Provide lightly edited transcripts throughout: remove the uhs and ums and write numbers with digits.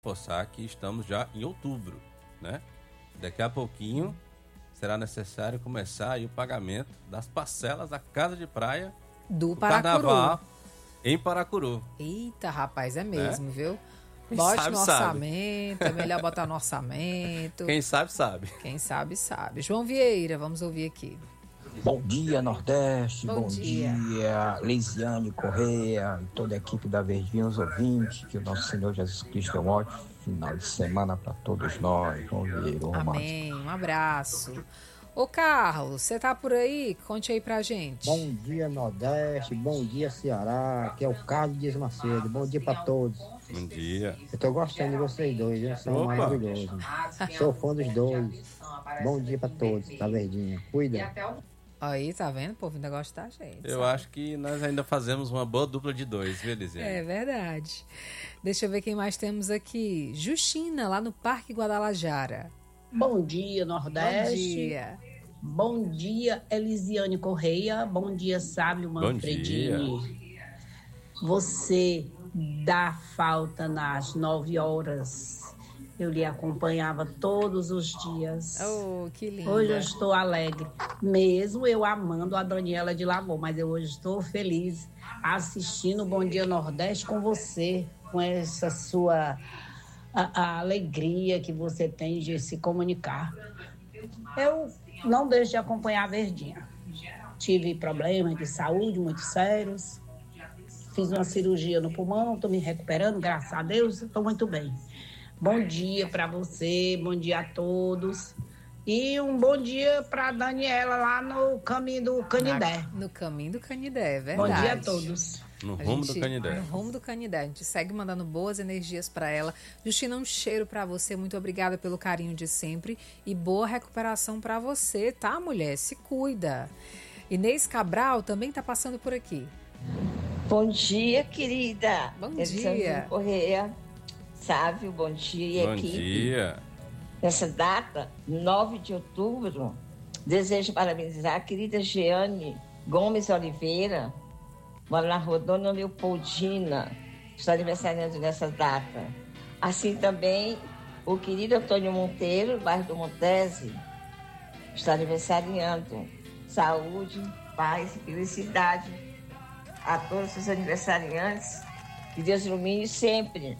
reforçar que estamos já em outubro, né? Daqui a pouquinho será necessário começar aí o pagamento das parcelas da casa de praia do Carnaval em Paracuru. Eita, rapaz, é mesmo, né? Viu? Quem Bote sabe, no orçamento, é melhor botar no orçamento. Quem sabe, sabe. Quem sabe, sabe. João Vieira, vamos ouvir aqui. Bom dia, Nordeste. Bom dia, Leisiane Correia e toda a equipe da Verdinha, os ouvintes. Que o nosso Senhor Jesus Cristo é um ótimo final de semana para todos nós. João Vieira, amém. Um abraço. Ô Carlos, você tá por aí? Conte aí pra gente. Bom dia, Nordeste. Bom dia, Ceará. Aqui é o Carlos Dias Macedo. Bom dia pra todos. Bom dia. Eu tô gostando de vocês dois, né? São maravilhosos. Sou fã dos dois. Bom dia pra todos, tá, Verdinha? Cuida. Aí, tá vendo? O povo ainda gosta da gente. Eu acho que nós ainda fazemos uma boa dupla de dois, viu, Elisiane? É verdade. Deixa eu ver quem mais temos aqui. Justina, lá no Parque Guadalajara. Bom dia, Nordeste. Bom dia. Bom dia, Elisiane Correia. Bom dia, Sábio Manfredini. Você dá falta nas 9 horas. Eu lhe acompanhava todos os dias. Oh, que lindo. Hoje eu estou alegre, mesmo eu amando a Daniela de Lagoa, mas eu hoje estou feliz assistindo o Bom Dia Nordeste com você, com essa sua a alegria que você tem de se comunicar. Eu não deixo de acompanhar a Verdinha. Tive problemas de saúde muito sérios. Fiz uma cirurgia no pulmão, estou me recuperando, graças a Deus, estou muito bem. Bom dia para você, bom dia a todos. E um bom dia para a Daniela lá no caminho do Canidé. No caminho do Canidé, é verdade. Bom dia a todos. No rumo do Canidé. No rumo do Canidé. A gente segue mandando boas energias para ela. Justina, um cheiro para você. Muito obrigada pelo carinho de sempre. E boa recuperação para você, tá, mulher? Se cuida. Inês Cabral também tá passando por aqui. Bom dia, querida. Bom dia. Correia. Sávio, bom dia, bom equipe. Bom dia. Nessa data, 9 de outubro, desejo parabenizar a querida Jeane Gomes Oliveira, mora na rua Dona Leopoldina, está aniversariando nessa data. Assim também o querido Antônio Monteiro, bairro do Montese, está aniversariando. Saúde, paz e felicidade a todos os aniversariantes. Que Deus ilumine sempre.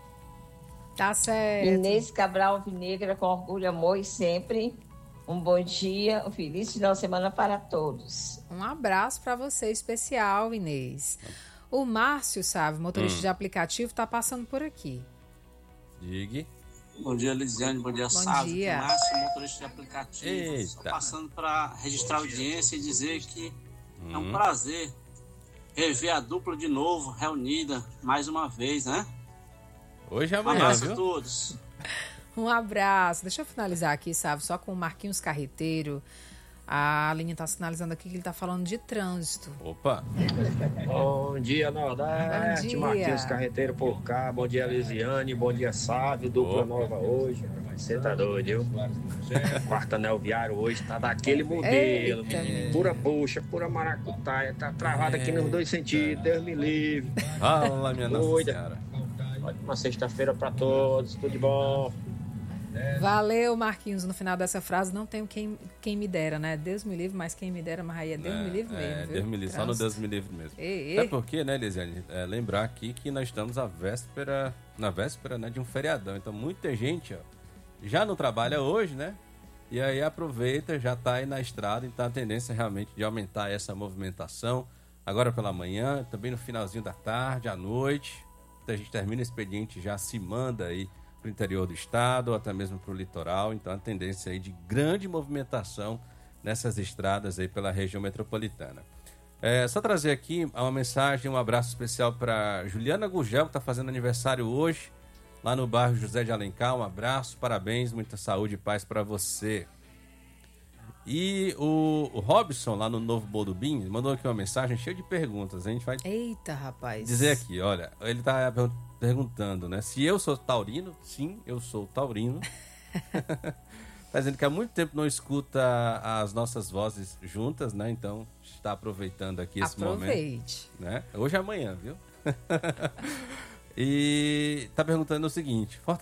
Tá certo. Inês Cabral Alvinegra, com orgulho, amor e sempre. Um bom dia, um feliz final de semana para todos. Um abraço para você especial, Inês. O Márcio Sávio, motorista de aplicativo, tá passando por aqui. Diga. Bom dia, Elisiane. Bom dia, Sávio. Bom dia. Márcio, motorista de aplicativo. Eita. Só passando para registrar a audiência e dizer que é um prazer rever a dupla de novo, reunida mais uma vez, né? Hoje é Um amanhã, abraço viu? a todos. Um abraço. Deixa eu finalizar aqui, sabe? Só com o Marquinhos Carreteiro. A Aline tá sinalizando aqui que ele tá falando de trânsito. Opa! Bom dia, Nordeste. Bom dia. Marquinhos Carreteiro por cá. Bom dia, Lisiane. Bom dia, Sávio. Dupla nova hoje. Você tá doido, viu? Quarto anel viário hoje tá daquele modelo, menino. Pura bucha, pura maracutaia. Tá travado aqui nos dois sentidos. Deus me livre. Fala, minha Nossa Cuida. Senhora. Ótima sexta-feira pra todos. Tudo de bom. Valeu, Marquinhos. No final dessa frase, não tenho quem me dera, né? Deus me livre, mas quem me dera, mas aí é Deus me livre mesmo, viu? Deus me livre, só no Deus me livre mesmo. Ei. Até porque, né, Lisiane, lembrar aqui que nós estamos na véspera, né, de um feriadão. Então, muita gente, ó, já não trabalha hoje, né? E aí aproveita, já tá aí na estrada. Então, a tendência é realmente de aumentar essa movimentação. Agora pela manhã, também no finalzinho da tarde, à noite. Então, a gente termina o expediente, já se manda aí para o interior do estado ou até mesmo para o litoral. Então, a tendência aí de grande movimentação nessas estradas aí pela região metropolitana. Só trazer aqui uma mensagem, um abraço especial para Juliana Gugel, que está fazendo aniversário hoje, lá no bairro José de Alencar. Um abraço, parabéns, muita saúde e paz para você. E o Robson, lá no Novo Bodubim, mandou aqui uma mensagem cheia de perguntas. A gente vai Eita, rapaz. dizer aqui, olha, ele está perguntando, né? Se eu sou taurino. Sim, eu sou taurino. Tá dizendo que há muito tempo não escuta as nossas vozes juntas, né? Então, está aproveitando aqui esse momento. Aproveite. Né? Hoje é amanhã, viu? E tá perguntando o seguinte: